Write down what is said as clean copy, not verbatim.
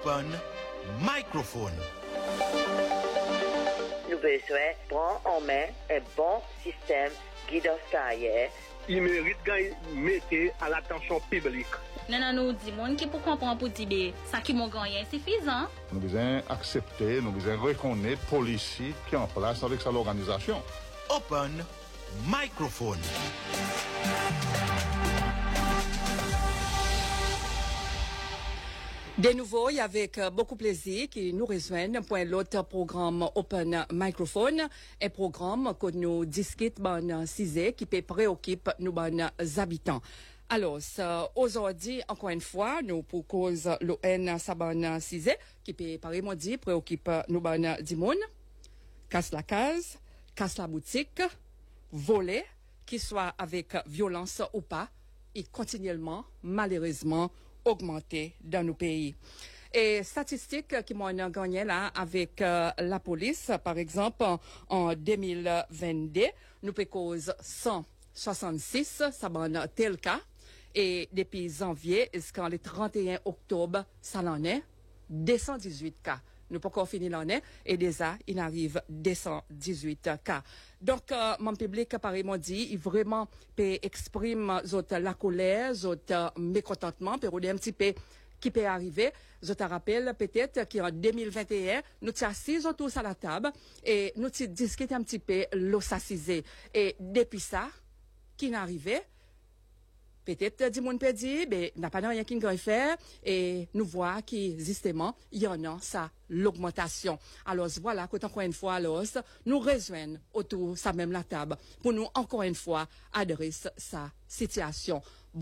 Open microphone. Nous besoin prendre en main un bon système guidance carrière. Il mérite de mettre à l'attention publique. Nous disons qui pour comprendre pour dire ça qui m'ont gagné suffisant. Nous devons accepter, nous devons reconnaître les policiers qui sont en place avec sa organisation. Open microphone. De nouveau, et avec beaucoup de plaisir, qui nous rejoignent pour l'autre programme Open Microphone, un programme que nous discutons dans 6 qui peut préoccuper nos habitants. Alors, aujourd'hui, encore une fois, nous proposons l'ON Saban 6 qui peut, pareillement dit, préoccuper nos dimoun, casse la case, casse la boutique, voler, qu'il soit avec violence ou pas, et continuellement, malheureusement, augmenter dans nos pays. Et statistiques qui m'ont gagné là avec la police, par exemple, en 2022, nous pécose 166, ça va tel cas, et depuis janvier jusqu'en le 31 octobre, ça en est 218 cas. Nous pas encore fini l'année et déjà il arrive 218 cas. Donc mon public apparemment dit il vraiment peut exprime la colère, mécontentement, peut un petit peu qui peut arriver. Je te rappelle peut-être qu'en 2021 nous sommes assis autour à la table et nous discutons un petit peu l'ossaccisé et depuis ça qui n'est arrivé peut-être du monde peut dire, ben, n'a pas rien qui ne faire, et nous voit qui, justement, il y en a, ça, l'augmentation. Alors, voilà, encore une fois, alors, nous rejoignons autour, ça même la table, pour nous, encore une fois, adresser sa situation.